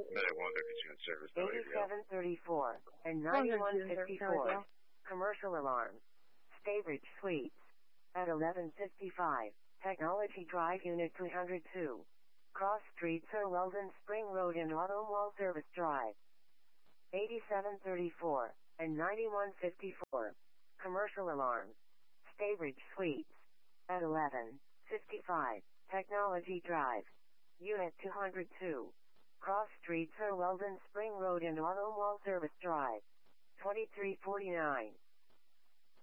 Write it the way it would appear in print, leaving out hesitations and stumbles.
8734 and 9154. Commercial alarms. Staybridge Suites. At 1155. Technology Drive Unit 302. Cross Street, Sir Weldon Spring Road and Auto Mall Service Drive. 8734 and 9154. Commercial alarms. Staybridge Suites. At 1155. Technology Drive. Unit 202. Cross Street, Sir Weldon Spring Road and Auto Mall Service Drive. 2349.